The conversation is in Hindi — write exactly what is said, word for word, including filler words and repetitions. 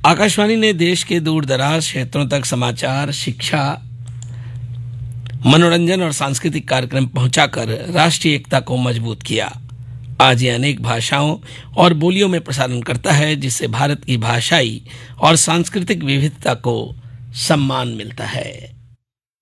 आकाशवाणी ने देश के दूर दराज क्षेत्रों तक समाचार, शिक्षा, मनोरंजन और सांस्कृतिक कार्यक्रम पहुंचाकर राष्ट्रीय एकता को मजबूत किया। आज ये अनेक भाषाओं और बोलियों में प्रसारण करता है, जिससे भारत की भाषाई और सांस्कृतिक विविधता को सम्मान मिलता है।